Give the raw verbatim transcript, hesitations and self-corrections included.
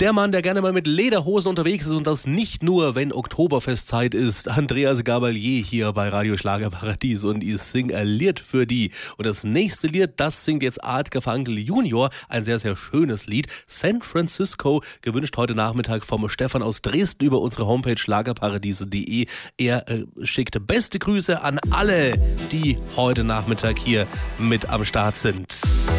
Der Mann, der gerne mal mit Lederhosen unterwegs ist und das nicht nur, wenn Oktoberfestzeit ist. Andreas Gabalier hier bei Radio Schlagerparadies und ich singe ein Lied für die. Und das nächste Lied, das singt jetzt Art Garfunkel Junior, ein sehr, sehr schönes Lied. San Francisco, gewünscht heute Nachmittag vom Stefan aus Dresden über unsere Homepage schlagerparadiese punkt de. Er äh, schickt beste Grüße an alle, die heute Nachmittag hier mit am Start sind.